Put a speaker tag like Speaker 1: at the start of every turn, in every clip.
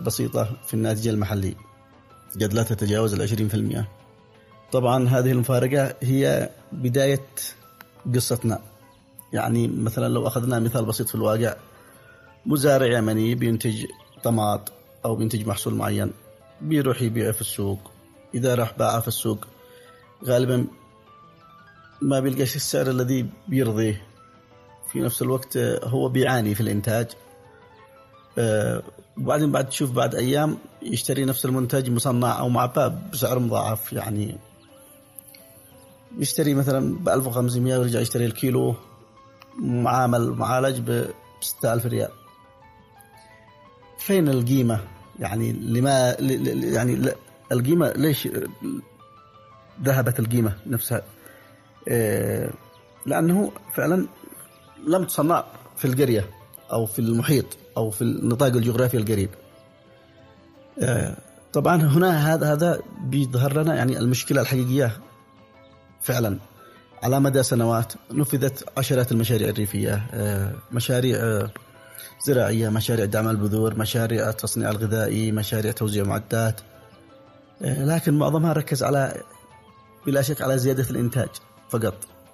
Speaker 1: بسيطة في الناتج المحلي قد لا تتجاوز 20%. طبعا هذه المفارقة هي بداية قصتنا. يعني مثلا لو أخذنا مثال بسيط في الواقع، مزارع يمني بينتج طماط أو بينتج محصول معين، بيروح يبيعه في السوق. إذا راح باعه في السوق غالبا ما بيلقاش السعر الذي بيرضيه، في نفس الوقت هو بيعاني في الإنتاج. وبعدين بعد تشوف بعد أيام يشتري نفس المنتج مصنع أو معبأ بسعر مضاعف، يعني يشتري مثلا ب1500 ويرجع يشتري الكيلو معالج ب6000 ريال. فين القيمة؟ يعني لما يعني القيمة ليش ذهبت القيمة نفسها؟ لأنه فعلا لم تصنع في القرية أو في المحيط أو في النطاق الجغرافي القريب. طبعا هنا هذا بيظهر لنا يعني المشكلة الحقيقية. فعلا على مدى سنوات نفذت عشرات المشاريع الريفية، مشاريع زراعية، مشاريع دعم البذور، مشاريع التصنيع الغذائي، مشاريع توزيع معدات، لكن معظمها ركز على بلا شك على زيادة الإنتاج فقط.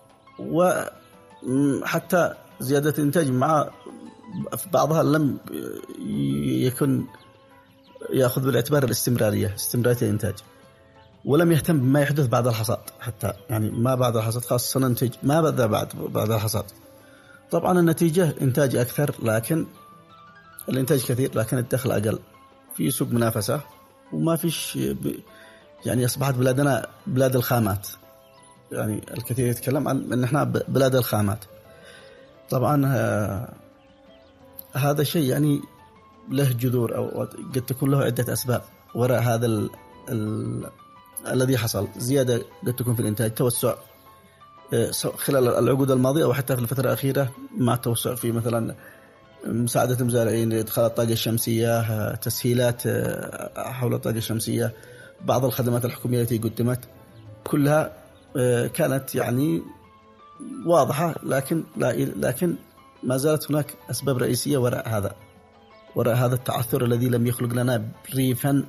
Speaker 1: وحتى زيادة الإنتاج مع بعضها لم يكن يأخذ بالاعتبار استمرارية الإنتاج، ولم يهتم بما يحدث بعد الحصاد. حتى يعني ما بعد الحصاد خاصة ننتج ما بدأ بعد الحصاد. طبعا النتيجة إنتاج أكثر، لكن الإنتاج كثير لكن الدخل أقل، في سوق منافسة وما فيش يعني أصبحت بلادنا بلاد الخامات. يعني الكثير يتكلم عن أن احنا بلاد الخامات. طبعا هذا شيء يعني له جذور أو قد تكون له عدة أسباب وراء هذا الذي حصل. زيادة قد تكون في الإنتاج، توسع خلال العقود الماضية أو حتى في الفترة الأخيرة مع التوسع في مثلا مساعدة المزارعين لإدخال الطاقة الشمسية، تسهيلات حول الطاقة الشمسية، بعض الخدمات الحكومية التي قدمت كلها كانت يعني واضحة، لكن ما زالت هناك أسباب رئيسية وراء هذا التعثر الذي لم يخلق لنا ريفا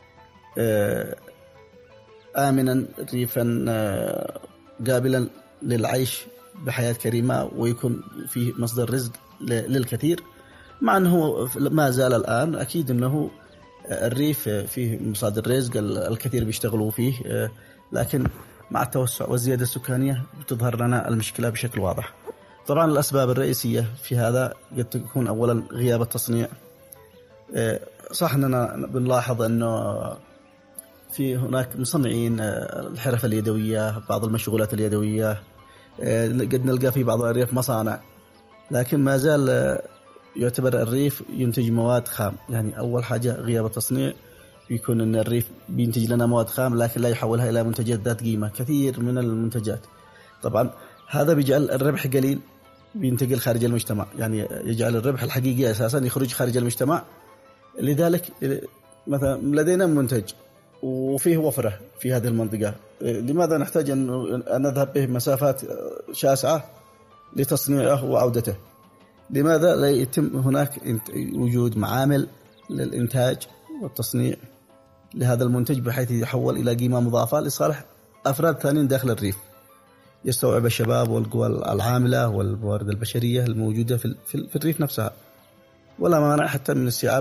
Speaker 1: آمنا، ريفا قابلا للعيش بحياة كريمة ويكون فيه مصدر رزق للكثير. مع أنه ما زال الآن أكيد أنه الريف فيه مصادر رزق الكثير بيشتغلوا فيه، لكن مع التوسع والزيادة السكانية بتظهر لنا المشكلة بشكل واضح. طبعا الأسباب الرئيسية في هذا قد تكون أولا غياب التصنيع. صح أننا بنلاحظ أنه في هناك مصنعين الحرف اليدوية، بعض المشغولات اليدوية، قد نلقى في بعض الريف مصانع، لكن ما زال يعتبر الريف ينتج مواد خام. يعني أول حاجة غياب التصنيع، بيكون أن الريف بينتج لنا مواد خام لكن لا يحولها إلى منتجات ذات قيمة. كثير من المنتجات طبعا هذا بيجعل الربح قليل، بينتقل خارج المجتمع، يعني يجعل الربح الحقيقي أساسا يخرج خارج المجتمع. لذلك مثلا لدينا منتج وفيه وفرة في هذه المنطقة، لماذا نحتاج أن نذهب به مسافات شاسعة لتصنيعه وعودته؟ لماذا لا يتم هناك وجود معامل للإنتاج والتصنيع لهذا المنتج بحيث يحول إلى قيمة مضافة لصالح أفراد ثانيين داخل الريف، يستوعب الشباب والقوى العاملة والموارد البشرية الموجودة في الريف نفسها، ولا مانع حتى من استيعاب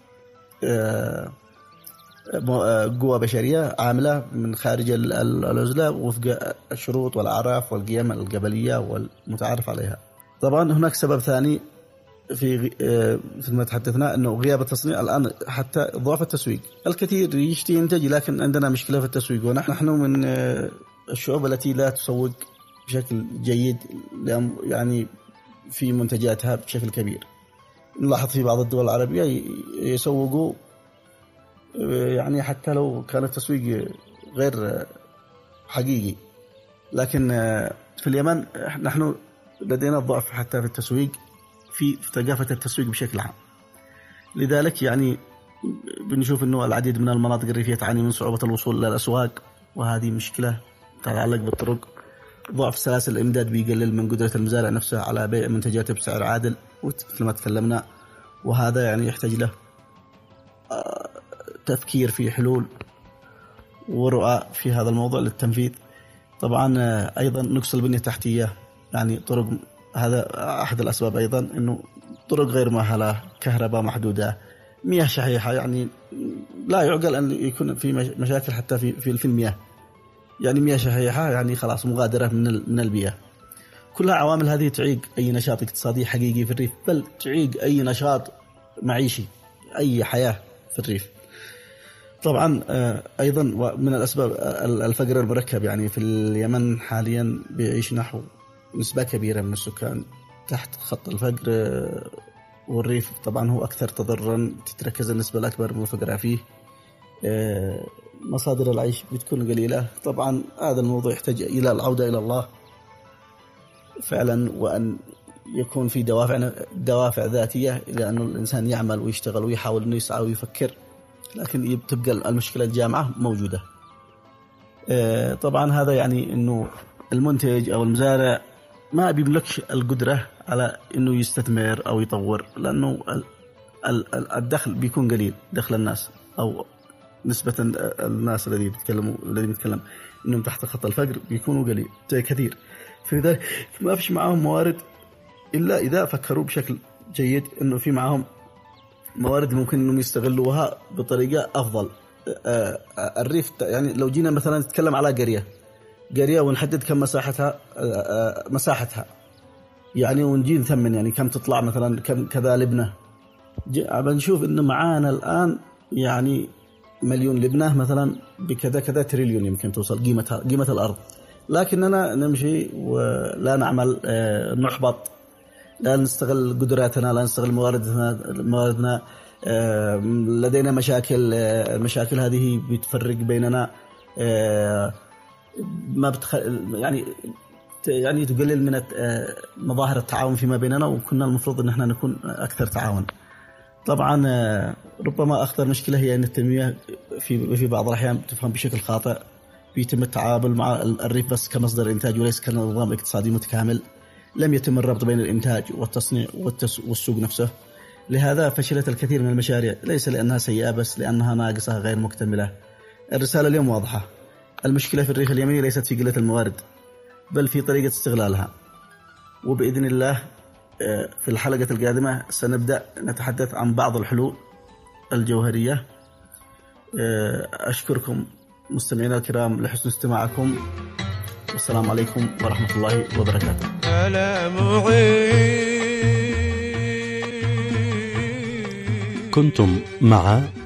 Speaker 1: قوى بشرية عاملة من خارج العزلة وفق الشروط والأعراف والقيم القبلية والمتعارف عليها. طبعا هناك سبب ثاني في ما تحدثنا أنه غياب التصنيع. الآن حتى ضعف التسويق، الكثير يشتي ينتج لكن عندنا مشكلة في التسويق، ونحن من الشعوب التي لا تسوق بشكل جيد يعني في منتجاتها بشكل كبير. نلاحظ في بعض الدول العربية يسوقوا يعني حتى لو كان التسويق غير حقيقي، لكن في اليمن نحن لدينا ضعف حتى في التسويق، في ثقافة التسويق بشكل عام. لذلك يعني بنشوف أنه العديد من المناطق الريفية تعاني من صعوبة الوصول للأسواق، وهذه مشكلة تتعلق بالطرق. ضعف سلاسل الإمداد بيقلل من قدرة المزارع نفسه على بيع منتجاته بسعر عادل مثل ما تكلمنا، وهذا يعني يحتاج له تفكير في حلول ورؤى في هذا الموضوع للتنفيذ. طبعا أيضا نقص البنية التحتية، يعني طرق، هذا أحد الأسباب أيضا، إنه طرق غير مؤهلة، كهرباء محدودة، مياه شحيحة، يعني لا يعقل أن يكون في مشاكل حتى في المياه، يعني مياه شحيحة يعني خلاص مغادرة من البيئة. كلها عوامل هذه تعيق أي نشاط اقتصادي حقيقي في الريف، بل تعيق أي نشاط معيشي، أي حياة في الريف. طبعا أيضا من الأسباب الفقر المركب، يعني في اليمن حاليا بيعيش نحو نسبة كبيرة من السكان تحت خط الفقر، والريف طبعا هو أكثر تضررا، تتركز النسبة الأكبر من الفقراء فيه، مصادر العيش بتكون قليلة. طبعا هذا الموضوع يحتاج إلى العودة إلى الله فعلا، وأن يكون في دوافع ذاتية إلى أن الإنسان يعمل ويشتغل ويحاول أنه يسعى ويفكر، لكن تبقى المشكلة الجامعة موجودة. طبعا هذا يعني أنه المنتج أو المزارع ما بيملكش القدرة على أنه يستثمر أو يطور، لأنه الدخل بيكون قليل، دخل الناس أو نسبة الناس الذي بيتكلم أنهم تحت خط الفقر بيكونوا قليل كثير، فلذلك ما فيش معهم موارد إلا إذا فكروا بشكل جيد أنه في معهم موارد ممكن أنهم يستغلوها بطريقة أفضل. الريف يعني لو جينا مثلا نتكلم على قرية ونحدد كم مساحتها يعني، ونجي نثمن يعني كم تطلع مثلا، كم كذا لبنة، بنشوف إنه معانا الآن يعني 1,000,000 لبنة مثلا بكذا تريليون يمكن توصل قيمة الأرض، لكننا نمشي ولا نعمل، نحبط، لا نستغل قدراتنا، لا نستغل مواردنا، لدينا مشاكل هذه بتفرق بيننا، ما يعني تقلل من مظاهر التعاون فيما بيننا، وكنا المفروض ان احنا نكون اكثر تعاون. طبعا ربما اخطر مشكله هي ان التنميه في بعض الاحيان تفهم بشكل خاطئ، بيتم التعامل مع الريف بس كمصدر انتاج وليس كنظام اقتصادي متكامل، لم يتم الربط بين الانتاج والتصنيع والسوق نفسه. لهذا فشلت الكثير من المشاريع، ليس لانها سيئه بس لانها ناقصه غير مكتمله. الرساله اليوم واضحه، المشكله في الريف اليمني ليست في قله الموارد بل في طريقه استغلالها، وباذن الله في الحلقه القادمه سنبدا نتحدث عن بعض الحلول الجوهريه. اشكركم مستمعينا الكرام لحسن استماعكم، والسلام عليكم ورحمه الله وبركاته.
Speaker 2: كنتم مع